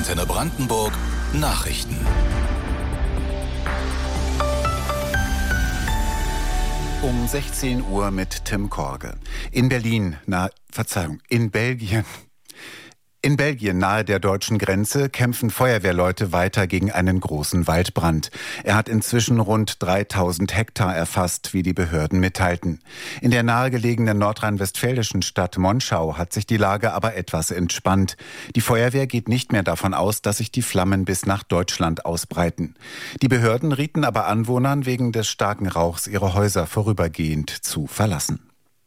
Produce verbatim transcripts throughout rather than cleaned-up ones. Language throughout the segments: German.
Antenne Brandenburg Nachrichten. Um sechzehn Uhr mit Tim Korge. In Berlin, na, Verzeihung, in Belgien. In Belgien nahe der deutschen Grenze kämpfen Feuerwehrleute weiter gegen einen großen Waldbrand. Er hat inzwischen rund dreitausend Hektar erfasst, wie die Behörden mitteilten. In der nahegelegenen nordrhein-westfälischen Stadt Monschau hat sich die Lage aber etwas entspannt. Die Feuerwehr geht nicht mehr davon aus, dass sich die Flammen bis nach Deutschland ausbreiten. Die Behörden rieten aber Anwohnern wegen des starken Rauchs ihre Häuser vorübergehend zu verlassen.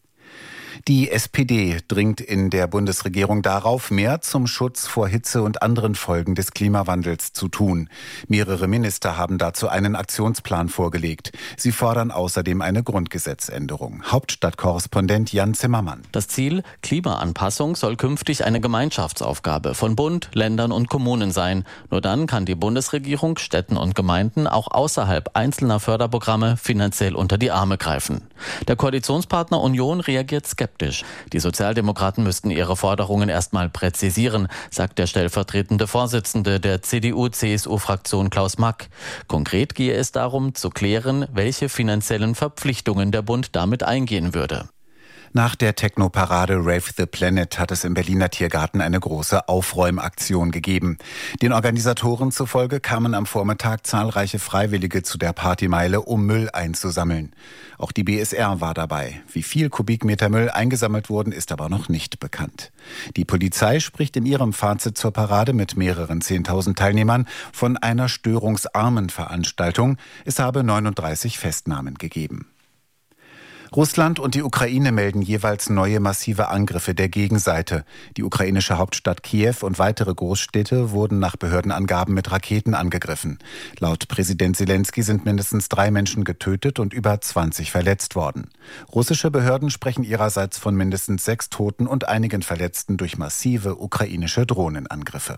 Die S P D dringt in der Bundesregierung darauf, mehr zum Schutz vor Hitze und anderen Folgen des Klimawandels zu tun. Mehrere Minister haben dazu einen Aktionsplan vorgelegt. Sie fordern außerdem eine Grundgesetzänderung. Hauptstadtkorrespondent Jan Zimmermann. Das Ziel: Klimaanpassung soll künftig eine Gemeinschaftsaufgabe von Bund, Ländern und Kommunen sein. Nur dann kann die Bundesregierung Städten und Gemeinden auch außerhalb einzelner Förderprogramme finanziell unter die Arme greifen. Der Koalitionspartner Union reagiert skeptisch. Die Sozialdemokraten müssten ihre Forderungen erstmal präzisieren, sagt der stellvertretende Vorsitzende der C D U C S U-Fraktion Klaus Mack. Konkret gehe es darum, zu klären, welche finanziellen Verpflichtungen der Bund damit eingehen würde. Nach der Techno-Parade Rave the Planet hat es im Berliner Tiergarten eine große Aufräumaktion gegeben. Den Organisatoren zufolge kamen am Vormittag zahlreiche Freiwillige zu der Partymeile, um Müll einzusammeln. Auch die B S R war dabei. Wie viel Kubikmeter Müll eingesammelt wurden, ist aber noch nicht bekannt. Die Polizei spricht in ihrem Fazit zur Parade mit mehreren zehntausend Teilnehmern von einer störungsarmen Veranstaltung. Es habe neununddreißig Festnahmen gegeben. Russland und die Ukraine melden jeweils neue massive Angriffe der Gegenseite. Die ukrainische Hauptstadt Kiew und weitere Großstädte wurden nach Behördenangaben mit Raketen angegriffen. Laut Präsident Zelensky sind mindestens drei Menschen getötet und über zwanzig verletzt worden. Russische Behörden sprechen ihrerseits von mindestens sechs Toten und einigen Verletzten durch massive ukrainische Drohnenangriffe.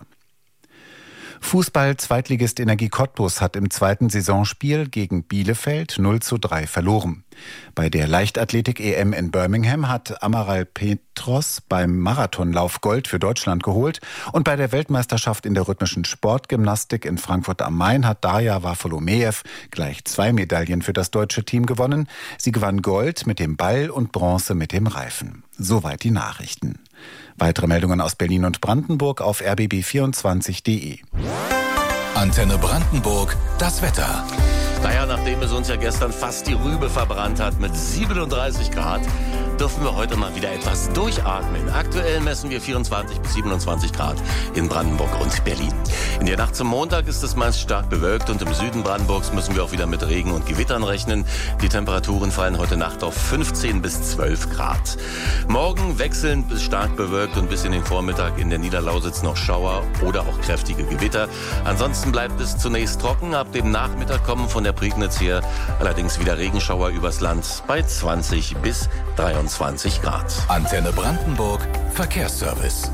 Fußball-Zweitligist Energie Cottbus hat im zweiten Saisonspiel gegen Bielefeld null zu drei verloren. Bei der Leichtathletik-E M in Birmingham hat Amaral Petros beim Marathonlauf Gold für Deutschland geholt und bei der Weltmeisterschaft in der rhythmischen Sportgymnastik in Frankfurt am Main hat Darja Wafolomejew gleich zwei Medaillen für das deutsche Team gewonnen. Sie gewann Gold mit dem Ball und Bronze mit dem Reifen. Soweit die Nachrichten. Weitere Meldungen aus Berlin und Brandenburg auf r b b vierundzwanzig punkt d e. Antenne Brandenburg, das Wetter. Naja, nachdem es uns ja gestern fast die Rübe verbrannt hat mit siebenunddreißig Grad, dürfen wir heute mal wieder etwas durchatmen. Aktuell messen wir vierundzwanzig bis siebenundzwanzig Grad in Brandenburg und Berlin. In der Nacht zum Montag ist es meist stark bewölkt und im Süden Brandenburgs müssen wir auch wieder mit Regen und Gewittern rechnen. Die Temperaturen fallen heute Nacht auf fünfzehn bis zwölf Grad. Morgen wechselnd bis stark bewölkt und bis in den Vormittag in der Niederlausitz noch Schauer oder auch kräftige Gewitter. Ansonsten bleibt es zunächst trocken. Ab dem Nachmittag kommen von der Prignitz her allerdings wieder Regenschauer übers Land bei zwanzig bis dreiundzwanzig Grad. Antenne Brandenburg, Verkehrsservice.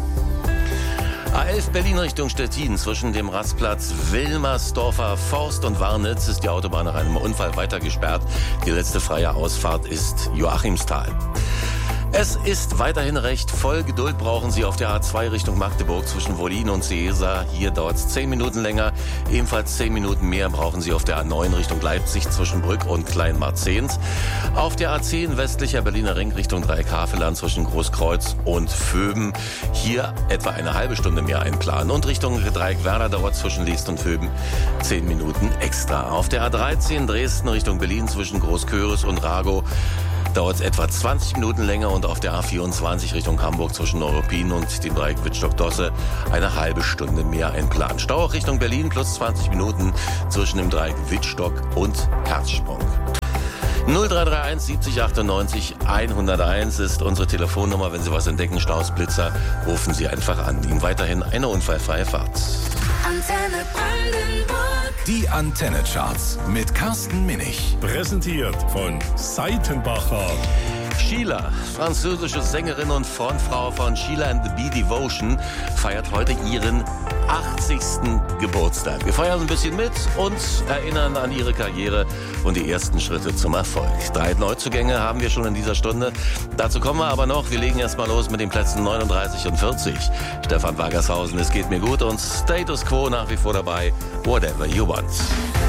A elf Berlin Richtung Stettin zwischen dem Rastplatz Wilmersdorfer Forst und Warnitz ist die Autobahn nach einem Unfall weiter gesperrt. Die letzte freie Ausfahrt ist Joachimsthal. Es ist weiterhin recht voll. Geduld brauchen Sie auf der A zwei Richtung Magdeburg zwischen Wollin und Seesa. Hier dauert es zehn Minuten länger. Ebenfalls zehn Minuten mehr brauchen Sie auf der A neun Richtung Leipzig zwischen Brück und Kleinmarzehns. Auf der A zehn westlicher Berliner Ring Richtung Dreieck-Havelland zwischen Großkreuz und Vöben. Hier etwa eine halbe Stunde mehr einplanen. Und Richtung Dreieck-Werder dauert zwischen Liest und Vöben zehn Minuten extra. Auf der A dreizehn Dresden Richtung Berlin zwischen Großköris und Ragow dauert es etwa zwanzig Minuten länger und auf der A vierundzwanzig Richtung Hamburg zwischen Neuruppin und dem Dreieck Wittstock-Dosse eine halbe Stunde mehr einplanen. Stau auch Richtung Berlin plus zwanzig Minuten zwischen dem Dreieck Wittstock und Herzsprung. null drei drei eins siebzig achtundneunzig hunderteins ist unsere Telefonnummer. Wenn Sie was entdecken, Staus, Blitzer, rufen Sie einfach an. Ihnen weiterhin eine unfallfreie Fahrt. Antenne Brandenburg. Die Antenne-Charts mit Carsten Minich. Präsentiert von Seitenbacher. Sheila, französische Sängerin und Frontfrau von Sheila and the Bee Devotion, feiert heute ihren achtzigsten Geburtstag. Wir feiern ein bisschen mit und erinnern an ihre Karriere und die ersten Schritte zum Erfolg. Drei Neuzugänge haben wir schon in dieser Stunde. Dazu kommen wir aber noch. Wir legen erst mal los mit den Plätzen neununddreißig und vierzig. Stefan Wagershausen, es geht mir gut und Status Quo nach wie vor dabei. Whatever you want.